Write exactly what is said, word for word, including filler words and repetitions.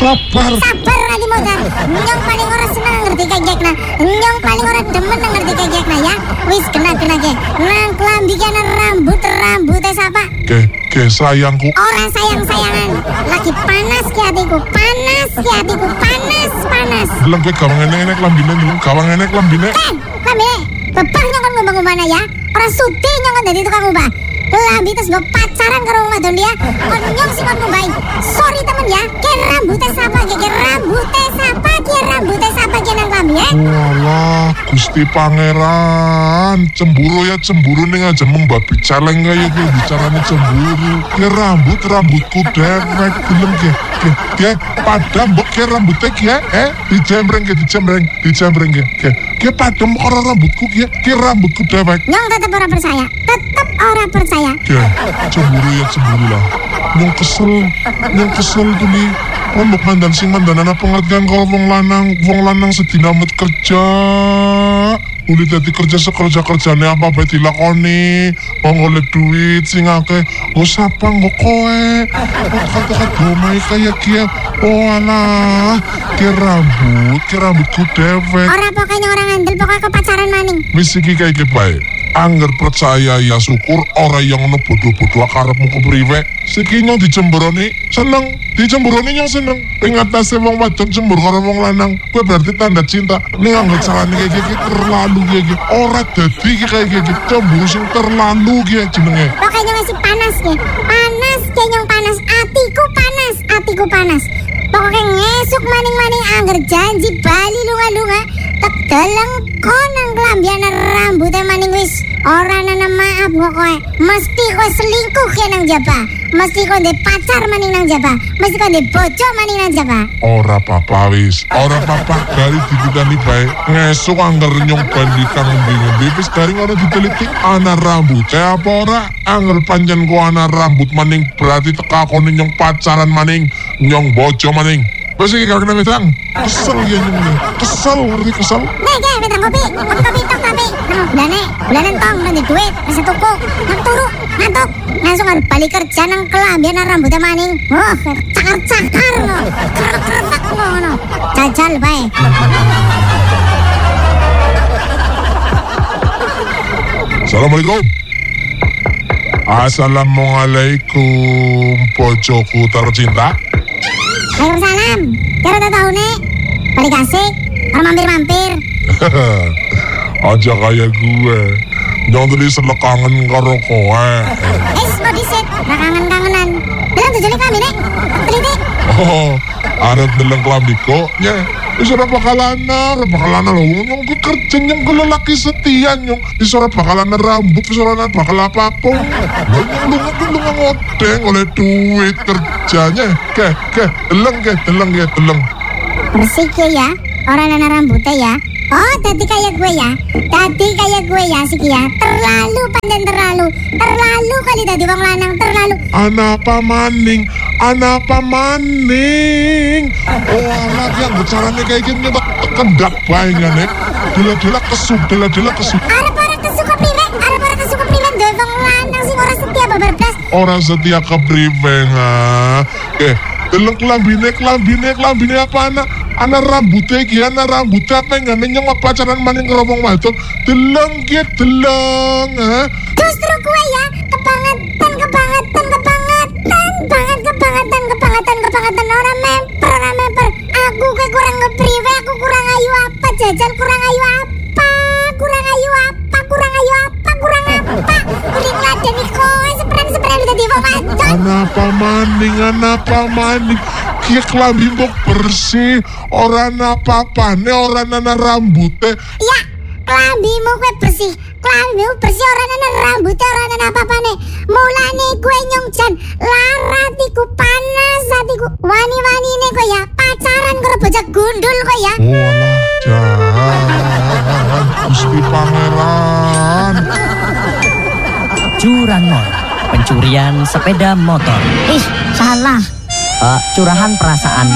Sabar. Sabar nanti modar. Nyong paling ora seneng ngerti kegekna. Nyong paling ora demen ngerti kegekna ya. Wis kena-kena ge. Nang klambi ki ana rambut-rambute sapa? Ke, ke sayangku. Ora sayang-sayangan. Lagi panas ki hatiku. Panas ki hatiku. Panas, panas. Deleng kowe gawang enek-enek lambine deleng gawang enek lambine. Eh, lambine. Bebah nyong kon ngubah-ngubahna ya. Ora sudi nyong kon dadi tukang ubah. Lambi terus mbok pacaran karo wong wadon dia. Kon nyong sing kon ngumbahi. Sorry temen ya. Ki rambute sapa ki? Ki rambute sapa? Ki rambute sapa ki nang klambi ya? Walah, Gusti Pangeran, cemburu ya cemburu ning aja membabi celeng kaya iki bicarane cemburu. Ki rambut rambutku dewek deleng ke. Ke, ke padam mbok ki rambute ki ya, eh dijembreng ki dijembreng, dijembreng ki. Ke, ki padam ora rambutku ki, ki rambutku dewek. Nyong tetep ora percaya. Tetep ora percaya. Ke, cemburu ya cemburu lah. Nyong kesel, nyong kesel tuh nih. Ngomong mandan sing mandanan pengertian kalau wong lanang, wong lanang sedina met kerja. Uli dadi kerja sekerja kerjane apa bae dilakoni. Wong oleh duit sing akeh, go sapa go kowe. Kata-kata domai kaya kia. Oh alah, ki rambut, ki rambutku dewek. Ora pokoknya orang ngandel pokoknya kepacaran maning. Wis iki kaya iki bae. Angger percaya ya syukur, ora yang ngono bodoh-bodoh karepmu kepriwe. Siki nyong dijembroni seneng, dijembroni nyong seneng. Ing atase wong wadon jembur karo wong lanang, kuwi berarti tanda cinta. Ning anggo carane kaya iki terlalu kaya iki. Ora dadi iki kaya iki, cemburu sing terlalu iki jenenge. Pokoknya masih panas ki. Panas ki nyong panas, atiku panas, atiku panas. Pokoknya ngesuk maning-maning angger janji bali lunga-lunga. Tek deleng konang kelambian rambutnya maning wis. Ora nana maaf kok kowe. Mesti kowe selingkuh ya nang jaba. Mesti kowe ndek pacar maning nang jaba. Mesti kowe ndek bojo maning nang jaba. Ora apa-apa wis. Ora apa-apa dari dibidani bae. Ngesuk angger nyong bali kang endi-endi wis dari ora diteliti ana rambutnya apa ora. Angger pancen ku ana rambut maning berarti tekakone nyong pacaran maning, nyong bojo maning. Wes iki karo kena wedang. Kesel ya nyong. Kesel, ngerti kesel. Nih, ge, wedang kopi. Kopi kopi tok tapi. Nang bulane, bulanan tong nang di duit, bisa tuku. Nang turu, ngantuk. Langsung harus balik kerja nang kelambian rambutnya maning. Wah, cakar-cakar no. Kerek-kerek no no. Jajal bae. Assalamualaikum. Assalamualaikum, bojoku tercinta. Waalaikumsalam. Kira udah tahu nih. Balik asik. Orang mampir-mampir. Aja kayak gue. Jangan tadi selek kangen karo kowe. Eh, mau disit. Nah kangen-kangenan. Bilang tujuh kami nih. Teliti. Oh, arep deleng klambiko. Ya, wis ora bakalan ora bakalan lho. Nyong ku kerja nyong ku lelaki setia nyong. Wis ora bakalan rambut, wis ora bakal apa-apa. Nyong lu lu ngodeng oleh duit kerjanya. Ke, ke, deleng ke, deleng ke, deleng. Bersih ya. Orang nana rambutnya ya. Oh, tadi kayak gue ya. Tadi kayak gue ya sih ya. Terlalu pandan terlalu. Terlalu kali tadi wong lanang terlalu. Ana apa maning? Ana apa maning? Oh, anak yang bicaranya kayak gini tak kendak bae ngene. Dela-dela kesuk, dela-dela kesuk. Arep-arep kesuka priwe? Arep-arep kesuka priwe duwe wong lanang sing ora setia babar blas. Ora setia kepriwe nga. Eh, deleng klambine, klambine, klambine apa anak? Ana rambutnya iki, ana rambutnya apa ngene nyong pacaran maning karo wong wadon. Deleng ki, deleng, ha? Justru gue ya, kebangetan, kebangetan, kebangetan, banget, kebangetan, kebangetan, kebangetan, orang memper, orang memper. Aku ke kurang ngepriwe, aku kurang ayu apa, jajan kurang ayu apa, kurang ayu apa, kurang ayu apa, kurang apa. Udah ngeladeni kowe, seperan-seperan udah di wong wadon. Ana apa maning, ana apa maning? Ki klambi mbok bersih, ora apa-apane, ora ana rambute. Ya, klambimu gue bersih. Klambimu bersih orang nana rambutnya orang nana apa-apane. Mulane gue nyongjan laratiku panas hatiku. Wani-wani ini gue ya pacaran karo bocah gundul gue ya. Walah, jangan Gusti Pangeran. Curanmor, pencurian sepeda motor. Ih, salah. Uh, curahan perasaan